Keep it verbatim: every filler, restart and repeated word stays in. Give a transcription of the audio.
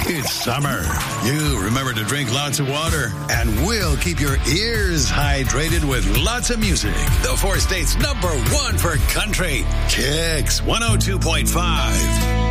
It's summer. You remember to drink lots of water, and we'll keep your ears hydrated with lots of music. The four states number one for country. Kicks one oh two point five.